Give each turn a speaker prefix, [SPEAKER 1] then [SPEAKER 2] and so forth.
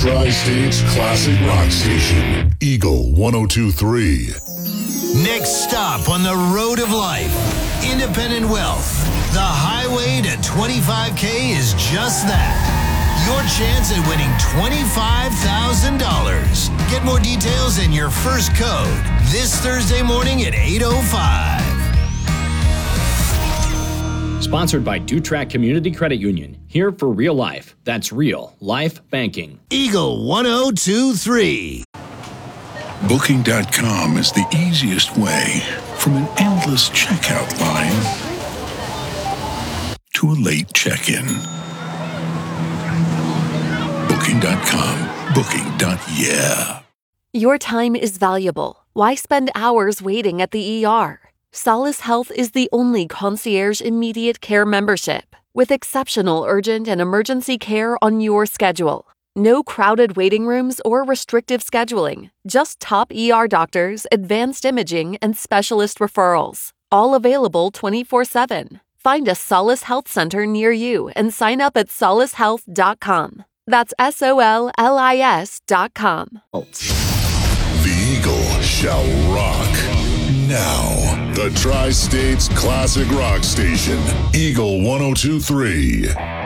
[SPEAKER 1] Tri-State's classic rock station, Eagle 102.3.
[SPEAKER 2] Next stop on the road of life, independent wealth. The highway to 25K is just that. Your chance at winning $25,000. Get more details in your first code this Thursday morning at 8:05.
[SPEAKER 3] Sponsored by Dutrack Community Credit Union. Here for real life. That's real life banking.
[SPEAKER 2] Eagle 1023.
[SPEAKER 4] Booking.com is the easiest way from an endless checkout line to a late check-in. Booking.com. Booking.yeah.
[SPEAKER 5] Your time is valuable. Why spend hours waiting at the ER? Solace Health is the only concierge immediate care membership with exceptional urgent and emergency care on your schedule. No crowded waiting rooms or restrictive scheduling. Just top ER doctors, advanced imaging, and specialist referrals. All available 24/7. Find a Solace Health Center near you and sign up at solacehealth.com. That's SOLLIS.com.
[SPEAKER 1] The Eagle shall rock. Now, the Tri-State's classic rock station, Eagle 102.3.